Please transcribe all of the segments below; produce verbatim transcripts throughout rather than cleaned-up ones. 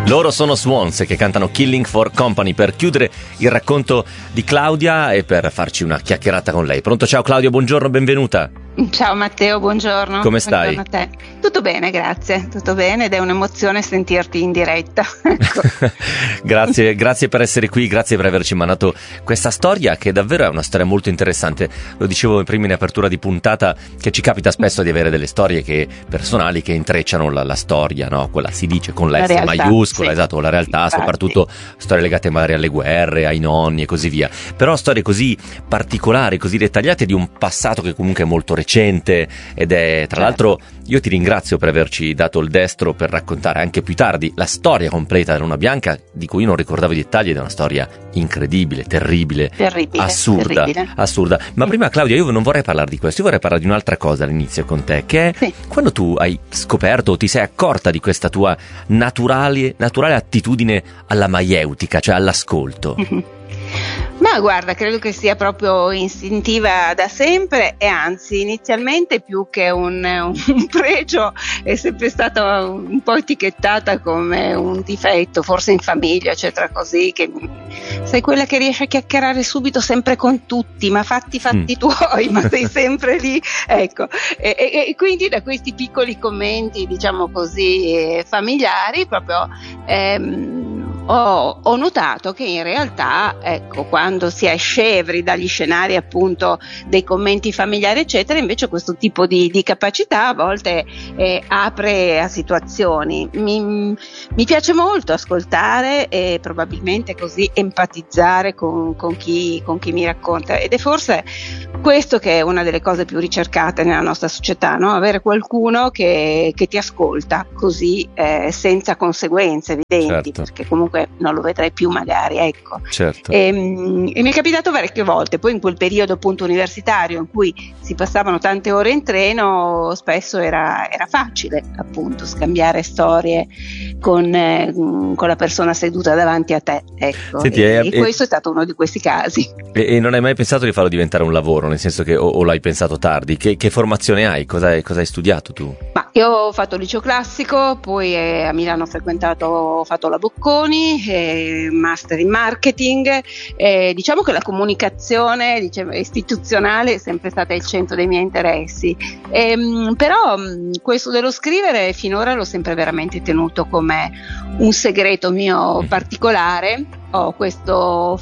Loro sono Swans che cantano Killing for Company per chiudere il racconto di Claudia e per farci una chiacchierata con lei. Pronto? Ciao Claudia, buongiorno, benvenuta. Ciao Matteo, buongiorno. Come stai? Buongiorno a te. Tutto bene, grazie, tutto bene ed è un'emozione sentirti in diretta. Ecco. grazie, grazie per essere qui, grazie per averci mandato questa storia che davvero è una storia molto interessante. Lo dicevo prima in apertura di puntata che ci capita spesso di avere delle storie che, personali che intrecciano la, la storia, no? Quella si dice con la S maiuscola, sì. Esatto, la realtà, infatti. Soprattutto storie legate magari alle guerre, ai nonni e così via. Però storie così particolari, così dettagliate di un passato che comunque è molto recente. recente ed è tra l'altro io ti ringrazio per averci dato il destro per raccontare anche più tardi la storia completa della Luna Bianca, di cui io non ricordavo i dettagli ed è una storia incredibile, terribile, terribile assurda, terribile. assurda. Ma prima Claudia, io non vorrei parlare di questo, io vorrei parlare di un'altra cosa all'inizio con te, che è sì. quando tu hai scoperto o ti sei accorta di questa tua naturale, naturale attitudine alla maieutica, cioè all'ascolto. Mm-hmm. Ma guarda, credo che sia proprio istintiva da sempre e anzi inizialmente più che un, un pregio è sempre stata un po' etichettata come un difetto, forse in famiglia eccetera così, che sei quella che riesce a chiacchierare subito sempre con tutti, ma fatti fatti mm. tuoi, ma sei sempre lì, ecco, e, e, e quindi da questi piccoli commenti diciamo così familiari proprio ehm, Ho, ho notato che in realtà, ecco, quando si è scevri dagli scenari appunto dei commenti familiari eccetera, invece questo tipo di, di capacità a volte eh, apre a situazioni. Mi, mi piace molto ascoltare e probabilmente così empatizzare con, con, chi, con chi mi racconta, ed è forse questo che è una delle cose più ricercate nella nostra società, no? Avere qualcuno che, che ti ascolta così eh, senza conseguenze evidenti, certo. Perché comunque non lo vedrai più magari, ecco. Certo. E, e mi è capitato parecchie volte, poi in quel periodo appunto universitario in cui si passavano tante ore in treno, spesso era, era facile appunto scambiare storie con, eh, con la persona seduta davanti a te, ecco. Senti, e, e, e questo è stato uno di questi casi. E, e non hai mai pensato di farlo diventare un lavoro, nel senso che o, o l'hai pensato tardi? Che, che formazione hai? Cosa hai, cosa hai studiato tu? Ma io ho fatto il liceo classico, poi eh, a Milano ho frequentato, ho fatto la Bocconi, eh, master in marketing, eh, diciamo che la comunicazione diciamo, istituzionale è sempre stata il centro dei miei interessi, eh, però mh, questo dello scrivere finora l'ho sempre veramente tenuto come un segreto mio particolare. Ho questo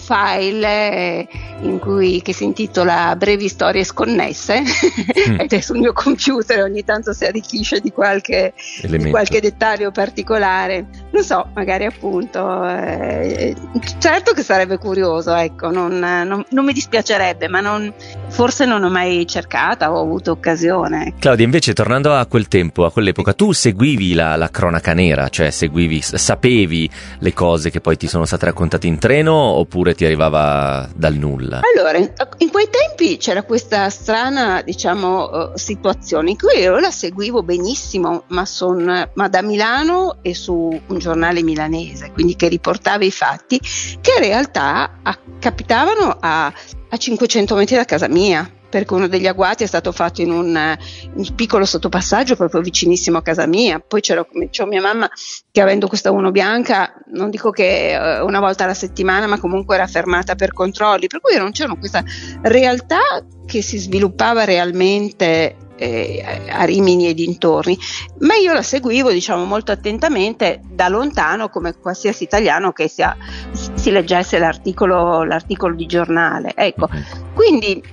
file in cui, che si intitola Brevi storie sconnesse mm. ed è sul mio computer, ogni tanto si arricchisce di qualche, di qualche dettaglio particolare, non so, magari appunto eh, certo che sarebbe curioso, ecco, non, non, non mi dispiacerebbe, ma non, forse non ho mai cercata o avuto occasione. Claudia, invece tornando a quel tempo, a quell'epoca, tu seguivi la, la cronaca nera, cioè seguivi, sapevi le cose che poi ti sono state raccontate in treno oppure ti arrivava dal nulla? Allora, in quei tempi c'era questa strana, diciamo, uh, situazione in cui io la seguivo benissimo, ma, son, ma da Milano e su un giornale milanese, quindi che riportava i fatti, che in realtà a, capitavano a, a cinquecento metri da casa mia, perché uno degli agguati è stato fatto in un, un piccolo sottopassaggio proprio vicinissimo a casa mia. Poi c'era, c'era mia mamma che, avendo questa uno bianca, non dico che uh, una volta alla settimana, ma comunque era fermata per controlli, per cui non c'era questa realtà che si sviluppava realmente eh, a Rimini e dintorni, ma io la seguivo diciamo molto attentamente da lontano, come qualsiasi italiano che sia, si leggesse l'articolo, l'articolo di giornale, ecco. Quindi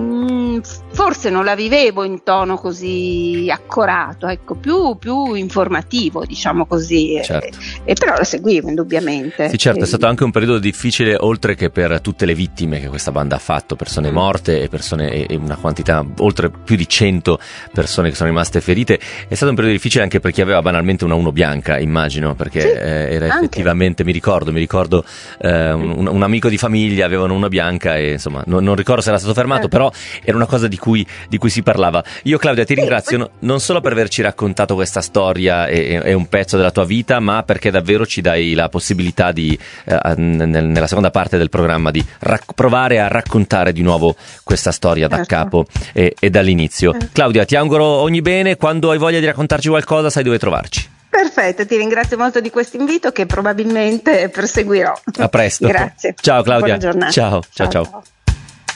mh, forse non la vivevo in tono così accorato, ecco, più, più informativo, diciamo così, certo. e, e però la seguivo indubbiamente. Sì, certo, e... è stato anche un periodo difficile, oltre che per tutte le vittime che questa banda ha fatto, persone mm. morte e persone e una quantità, oltre più di cento persone che sono rimaste ferite. È stato un periodo difficile anche per chi aveva banalmente una uno bianca, immagino, perché sì, eh, era effettivamente, anche. mi ricordo, mi ricordo eh, un, un amico di famiglia aveva una uno bianca e insomma non, non ricordo se era stato fermato, eh. però era una cosa di cui, di cui si parlava. Io Claudia ti ringrazio no, non solo per averci raccontato questa storia e, e un pezzo della tua vita, ma perché davvero ci dai la possibilità di eh, nel, nella seconda parte del programma di rac- provare a raccontare di nuovo questa storia da certo. capo e, e dall'inizio. Eh. Claudia, ti auguro ogni bene, quando hai voglia di raccontarci qualcosa sai dove trovarci. Perfetto, ti ringrazio molto di questo invito che probabilmente perseguirò. A presto. Grazie. Ciao Claudia. Buona giornata. Ciao, ciao, ciao. ciao. ciao.